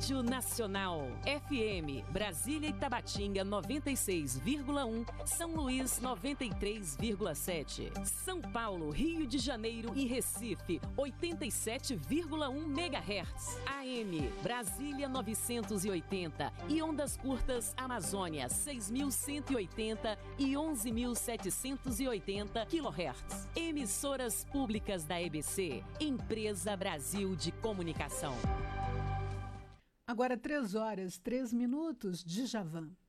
Rádio Nacional. FM, Brasília e Tabatinga 96,1, São Luís 93,7. São Paulo, Rio de Janeiro e Recife 87,1 MHz. AM, Brasília 980 e ondas curtas Amazônia 6.180 e 11.780 kHz. Emissoras públicas da EBC, Empresa Brasil de Comunicação. Agora 3 horas, 3 minutos, Djavan.